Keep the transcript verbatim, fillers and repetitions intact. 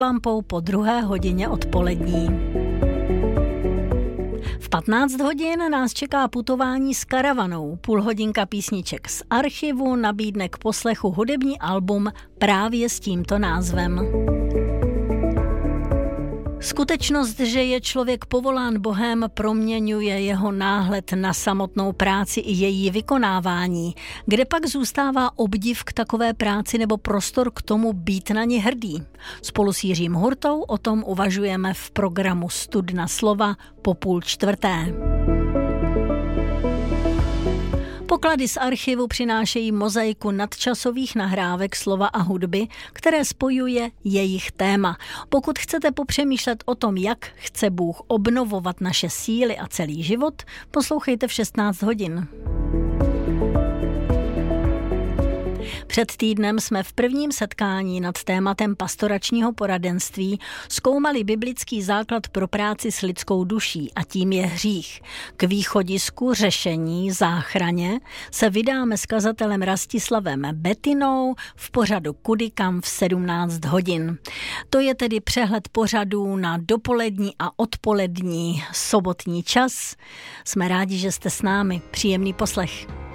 lampou po druhé hodině odpolední. V patnáct hodin nás čeká putování s karavanou. Půl hodinka písniček z archivu nabídne k poslechu hudební album právě s tímto názvem. Skutečnost, že je člověk povolán Bohem, proměňuje jeho náhled na samotnou práci i její vykonávání. Kde pak zůstává obdiv k takové práci nebo prostor k tomu být na ně hrdý? Spolu s Jiřím Hurtou o tom uvažujeme v programu Studna slova po půl čtvrté. Poklady z archivu přinášejí mozaiku nadčasových nahrávek slova a hudby, které spojuje jejich téma. Pokud chcete popřemýšlet o tom, jak chce Bůh obnovovat naše síly a celý život, poslouchejte v šestnáct hodin. Před týdnem jsme v prvním setkání nad tématem pastoračního poradenství zkoumali biblický základ pro práci s lidskou duší a tím je hřích. K východisku řešení záchraně se vydáme s kazatelem Rastislavem Betinou v pořadu Kudy kam v sedmnáct hodin. To je tedy přehled pořadů na dopolední a odpolední sobotní čas. Jsme rádi, že jste s námi. Příjemný poslech.